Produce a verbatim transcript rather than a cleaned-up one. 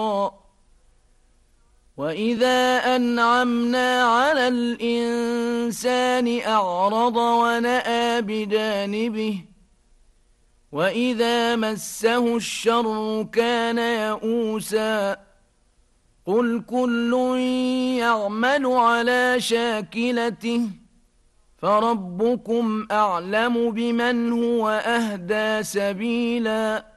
وَإِذَا أَنْعَمْنَا عَلَى الْإِنسَانِ أَعْرَضَ وَنَأَىٰ بِجَانِبِهِ وَإِذَا مَسَّهُ الشَّرُّ كَانَ يَئُوسًا قُلْ كُلٌّ يَعْمَلُ عَلَىٰ شَاكِلَتِهِ فَرَبُّكُمْ أَعْلَمُ بِمَنْ هُوَ أَهْدَىٰ سَبِيلًا